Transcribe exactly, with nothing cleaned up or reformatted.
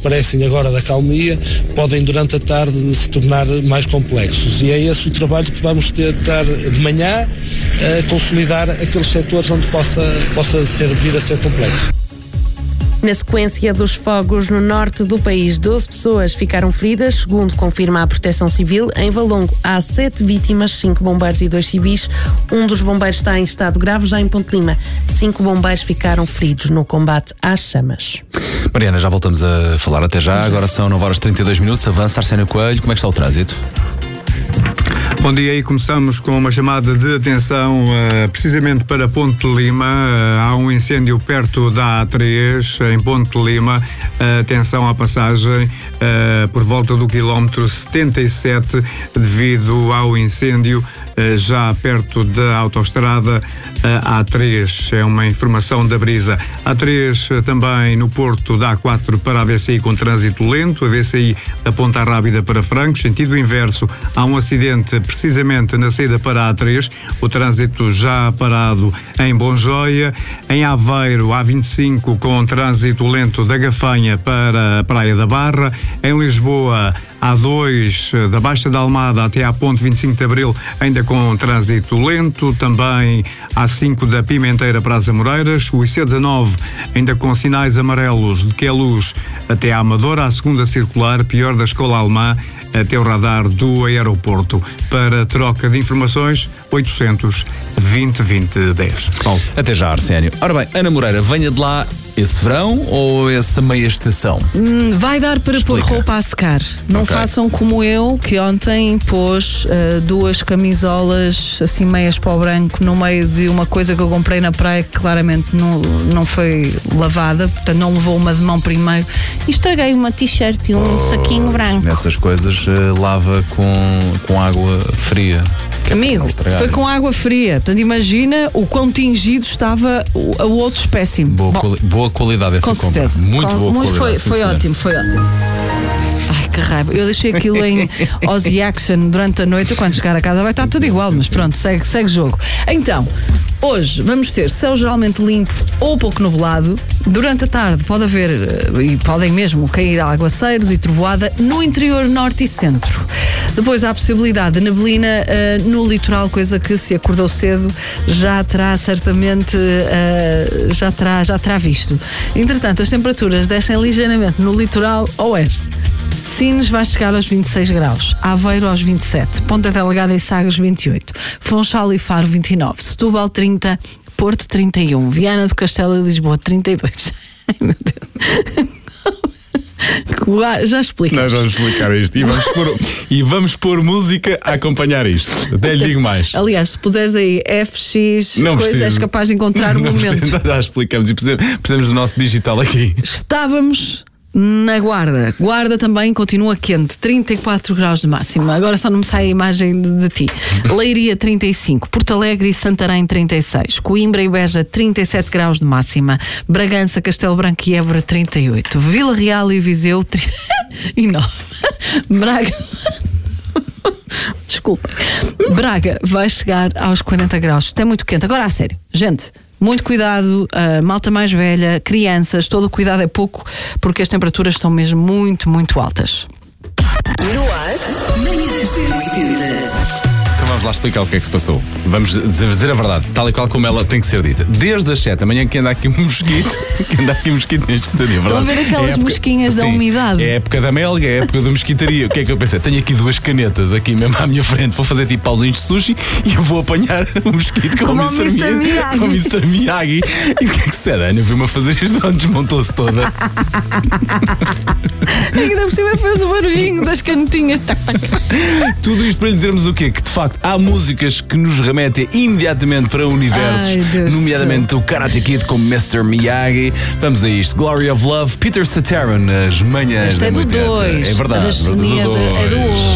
parecem agora da calmia, podem durante a tarde se tornar mais complexos. E é esse o trabalho que vamos tentar de manhã a consolidar aqueles setores onde possa, possa ser, vir a ser complexo. Na sequência dos fogos no norte do país, doze pessoas ficaram feridas, segundo confirma a Proteção Civil. Em Valongo há sete vítimas, cinco bombeiros e dois civis. Um dos bombeiros está em estado grave. Já em Ponte Lima, cinco bombeiros ficaram feridos no combate às chamas. Mariana, já voltamos a falar, até já. Agora são nove horas e trinta e dois minutos. Avança, Arsénio Coelho, como é que está o trânsito? Bom dia, e começamos com uma chamada de atenção uh, precisamente para Ponte Lima. Uh, há um incêndio perto da A três, em Ponte Lima. Uh, atenção à passagem uh, por volta do quilómetro setenta e sete, devido ao incêndio uh, já perto da autoestrada uh, A três. É uma informação da Brisa. A três uh, também no Porto da A quatro para a V C I com trânsito lento. A V C I da Ponta Rábida para Francos, sentido inverso. Há um acidente precisamente na saída para a A três, o trânsito já parado em Bonjoia. Em Aveiro, A vinte e cinco com trânsito lento da Gafanha para a Praia da Barra. Em Lisboa, A dois da Baixa da Almada até à Ponte vinte e cinco de Abril, ainda com trânsito lento. Também A cinco da Pimenteira para as Amoreiras. O I C dezanove ainda com sinais amarelos de Queluz até à Amadora. A segunda circular, pior da Escola Alemã até o radar do aeroporto. Para troca de informações, oitocentos vinte vinte dez. Paulo. Até já, Arsénio. Ora bem, Ana Moreira, venha de lá esse verão ou essa meia estação? Hum, vai dar para Explica. pôr roupa a secar. Não Okay. façam como eu, que ontem pôs uh, duas camisolas assim meias para o branco no meio de uma coisa que eu comprei na praia que claramente não, não foi lavada, portanto não levou uma de mão primeiro, e estraguei uma t-shirt e um Oh, saquinho branco. Nessas coisas, uh, lava com, com água fria. Amigo, foi com água fria. Portanto, imagina o quão tingido estava o, o outro espécime. Boa, Bom, quali- boa qualidade essa com compra. certeza. Muito Com- boa muito qualidade. Foi, sim, foi senhor. ótimo, foi ótimo. Ai, que raiva. Eu deixei aquilo em Aussie Action durante a noite. Quando chegar a casa vai estar tudo igual, mas pronto, segue, segue jogo. Então, hoje vamos ter céu geralmente limpo ou pouco nublado. Durante a tarde pode haver, eh, e podem mesmo cair aguaceiros e trovoada no interior norte e centro. Depois há a possibilidade de neblina eh, no litoral, coisa que se acordou cedo já terá certamente eh, já, terá, já terá visto. Entretanto, as temperaturas descem ligeiramente no litoral oeste. Sines vai chegar aos vinte e seis graus, Aveiro aos vinte e sete, Ponta Delgada e Sagres vinte e oito, Funchal e Faro vinte e nove, Setúbal trinta, Porto trinta e um, Viana do Castelo e Lisboa trinta e dois. Ai, meu Deus. Já explico. Nós vamos explicar isto e vamos, pôr, e vamos pôr música a acompanhar isto. Até lhe digo mais. Aliás, se puderes aí F X, Não coisa, preciso. és capaz de encontrar um Não momento. precisa, já explicamos e precisamos, precisamos do nosso digital aqui. Estávamos na Guarda. Guarda também continua quente, trinta e quatro graus de máxima. Agora só não me sai a imagem de, de ti. Leiria trinta e cinco, Porto Alegre e Santarém trinta e seis, Coimbra e Beja trinta e sete graus de máxima, Bragança, Castelo Branco e Évora trinta e oito, Vila Real e Viseu trinta e nove, Braga... Desculpa. Braga vai chegar aos quarenta graus. Isto é muito quente. Agora, a sério, gente, muito cuidado, uh, malta mais velha, crianças, todo o cuidado é pouco, porque as temperaturas estão mesmo muito, muito altas. No ar, manhãs da oitenta. Então vamos lá explicar o que é que se passou. Vamos dizer, dizer a verdade, tal e qual como ela tem que ser dita. Desde as sete da manhã que anda aqui um mosquito, que anda aqui um mosquito neste estúdio. Estão a ver aquelas época, mosquinhas da sim, umidade? É a época da melga, é a época da mosquitaria. O que é que eu pensei? Tenho aqui duas canetas aqui mesmo à minha frente, vou fazer tipo pauzinhos de sushi e eu vou apanhar o mosquito com Como o o mister mister Miyagi. Com o mister Miyagi. E o que é que se é? A Ana viu-me a fazer isto, pronto, desmontou-se toda. E ainda por cima fez o barulhinho das canetinhas. Tac, tac. Tudo isto para dizermos o quê? Que de facto há músicas que nos remetem imediatamente para universos, Ai, Deus nomeadamente o Karate Kid com mister Miyagi. Vamos a isto. Glory of Love, Peter Cetera nas manhãs Este da é do oitenta. dois. É verdade, A da Xenia do é do dois. um.